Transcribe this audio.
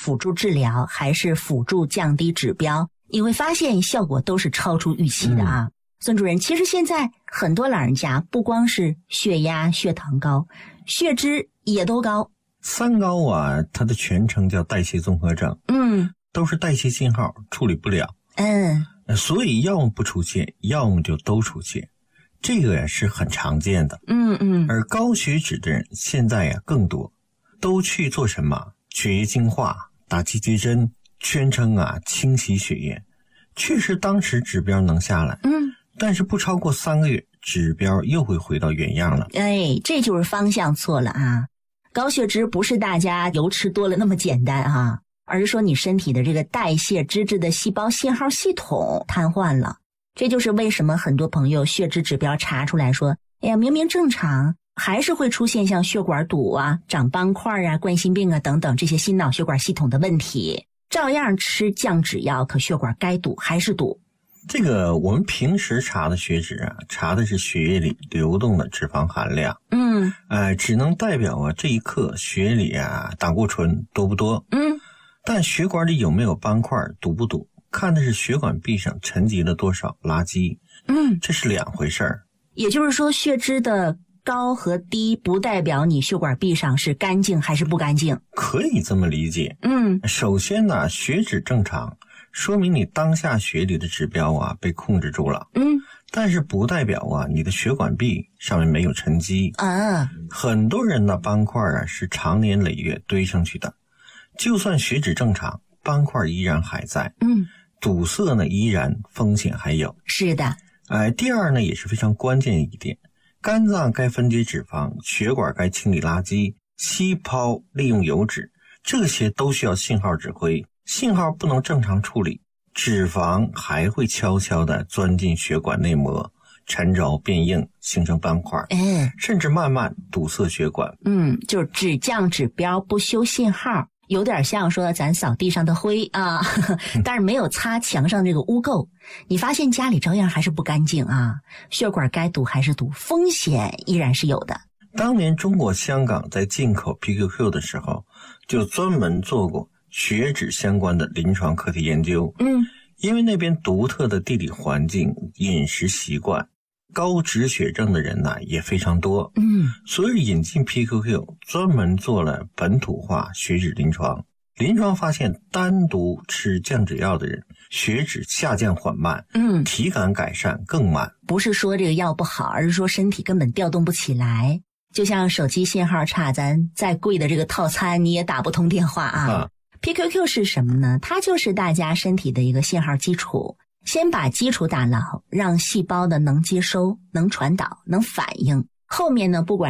辅助治疗还是辅助降低指标，你会发现效果都是超出预期的啊。孙主任，其实现在很多老人家不光是血压、血糖高，血脂也都高。 三高啊，它的全称叫代谢综合症。都是代谢信号处理不了。所以要么不出现，要么就都出现。这个呀是很常见的。而高血脂的人现在呀更多，都去做什么？血液净化、打击节针，宣称啊清洗血液。确实当时指标能下来。但是不超过3个月，指标又会回到原样了。 这就是方向错了啊！高血脂不是大家油吃多了那么简单啊，而是说你身体的这个代谢脂质的细胞信号系统瘫痪了。这就是为什么很多朋友血脂指标查出来说，哎呀，明明正常，还是会出现像血管堵啊、长斑块啊、冠心病啊等等这些心脑血管系统的问题，照样吃降脂药，可血管该堵还是堵。 这个我们平时查的血脂啊，查的是血液里流动的脂肪含量。只能代表啊这一刻血液里啊胆固醇多不多。但血管里有没有斑块、堵不堵，看的是血管壁上沉积了多少垃圾。这是两回事儿。 也就是说，血脂的高和低不代表你血管壁上是干净还是不干净。 可以这么理解。首先呢，血脂正常，说明你当下血里的指标啊被控制住了。但是不代表啊你的血管壁上面没有沉积。很多人的斑块啊是常年累月堆上去的，就算血脂正常，斑块依然还在。堵塞呢依然风险还有。 是的。 第二呢也是非常关键一点，肝脏该分解脂肪，血管该清理垃圾，细胞利用油脂，这些都需要信号指挥。信号不能正常处理，脂肪还会悄悄地钻进血管内膜，缠绕变硬，形成斑块，甚至慢慢堵塞血管。 就是只降指标不修信号，有点像说咱扫地上的灰啊，但是没有擦墙上这个污垢，你发现家里照样还是不干净啊，血管该堵还是堵，风险依然是有的。 当年中国香港在进口 PQQ 的时候，就专门做过血脂相关的临床课题研究。因为那边独特的地理环境、饮食习惯，高脂血症的人呢也非常多。所以引进 PQQ 专门做了本土化血脂临床。临床发现，单独吃降脂药的人血脂下降缓慢，体感改善更慢。 不是说这个药不好，而是说身体根本调动不起来。就像手机信号差，咱再贵的这个套餐你也打不通电话啊。PQQ 是什么呢？它就是大家身体的一个信号基础，先把基础打牢，让细胞的能接收、能传导、能反应，后面呢不管